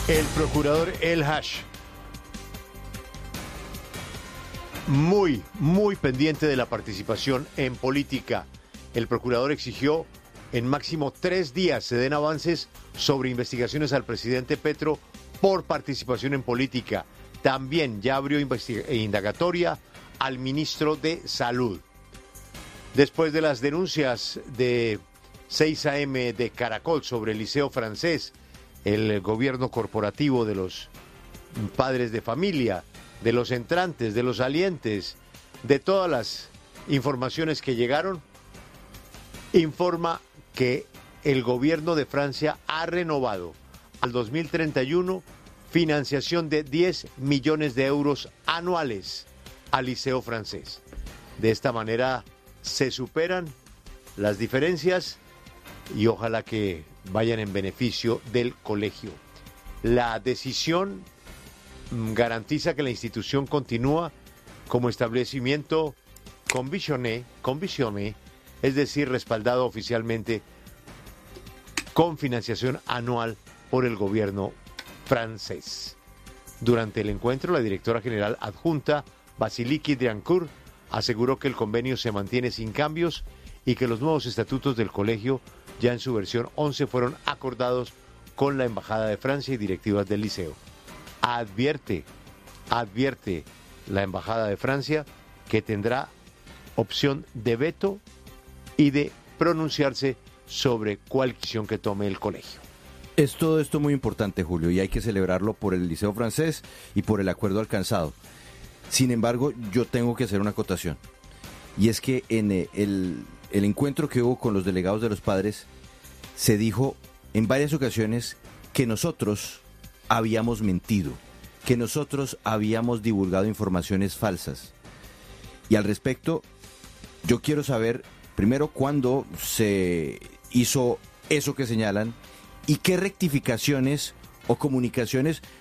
El procurador El Hash, muy pendiente de la participación en política. El procurador exigió en máximo 3 días se den avances sobre investigaciones al presidente Petro por participación en política. También ya abrió indagatoria al ministro de Salud. Después de las denuncias de 6 AM de Caracol sobre el Liceo Francés, el gobierno corporativo de los padres de familia, de los entrantes, de los salientes, de todas las informaciones que llegaron, informa que el gobierno de Francia ha renovado al 2031 financiación de 10 millones de euros anuales al Liceo Francés. De esta manera se superan las diferencias y ojalá que vayan en beneficio del colegio. La decisión garantiza que la institución continúa como establecimiento conventionné, es decir, respaldado oficialmente con financiación anual por el gobierno francés. Durante el encuentro, la directora general adjunta, Basiliki Driancourt, aseguró que el convenio se mantiene sin cambios y que los nuevos estatutos del colegio, ya en su versión 11, fueron acordados con la Embajada de Francia y directivas del liceo. Advierte la Embajada de Francia que tendrá opción de veto y de pronunciarse sobre cualquier decisión que tome el colegio. Es todo esto muy importante, Julio, y hay que celebrarlo por el Liceo Francés y por el acuerdo alcanzado. Sin embargo, yo tengo que hacer una acotación, y es que en el encuentro que hubo con los delegados de los padres, se dijo en varias ocasiones que nosotros habíamos mentido, que nosotros habíamos divulgado informaciones falsas. Y al respecto, yo quiero saber, primero, cuándo se hizo eso que señalan y qué rectificaciones o comunicaciones